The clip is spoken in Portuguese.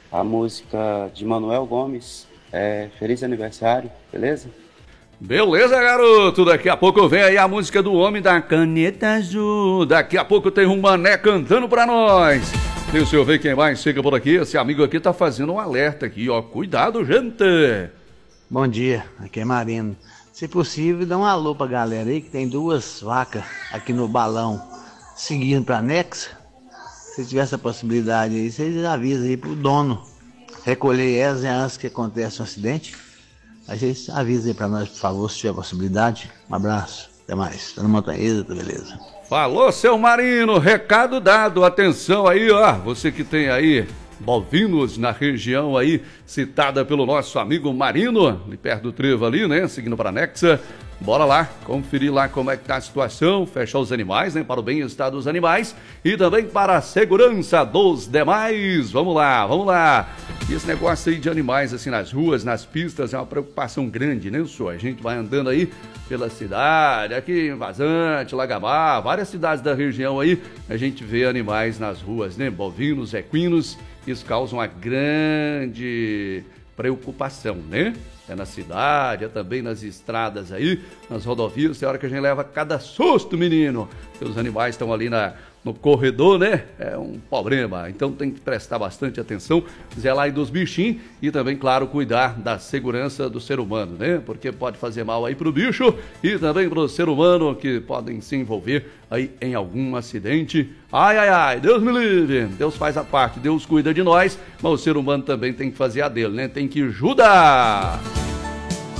a música de Manuel Gomes, Feliz Aniversário, beleza? Beleza, garoto, daqui a pouco vem aí a música do Homem da Caneta Azul. Daqui a pouco tem um Mané cantando pra nós. Deixa eu ver quem mais chega por aqui. Esse amigo aqui tá fazendo um alerta aqui, ó. Cuidado, gente. Bom dia, aqui é Marino. Se possível, dá um alô pra galera aí que tem duas vacas aqui no balão seguindo pra Nexa. Se tiver essa possibilidade aí, vocês avisam aí pro dono recolher elas antes que aconteça um acidente. Aí vocês avisem aí pra nós, por favor, se tiver possibilidade. Um abraço, até mais. Tô no Montanhesa, tá beleza? Falou, seu Marino, recado dado. Atenção aí, ó. Você que tem aí bovinos na região aí, citada pelo nosso amigo Marino, ali perto do trevo ali, né? Seguindo para Nexa. Bora lá, conferir lá como é que tá a situação, fechar os animais, né? Para o bem-estar dos animais e também para a segurança dos demais. Vamos lá, vamos lá. E esse negócio aí de animais assim nas ruas, nas pistas, é uma preocupação grande, né, senhor? A gente vai andando aí pela cidade, aqui em Vazante, Lagabá, várias cidades da região aí, a gente vê animais nas ruas, né? Bovinos, equinos, isso causa uma grande preocupação, né? É na cidade, é também nas estradas aí, nas rodovias, tem hora que a gente leva cada susto, menino, porque os animais estão ali no corredor, né? É um problema, então tem que prestar bastante atenção, zelar aí dos bichinhos e também, claro, cuidar da segurança do ser humano, né? Porque pode fazer mal aí pro bicho e também pro ser humano que podem se envolver aí em algum acidente. Ai, ai, ai, Deus me livre, Deus faz a parte, Deus cuida de nós, mas o ser humano também tem que fazer a dele, né? Tem que ajudar.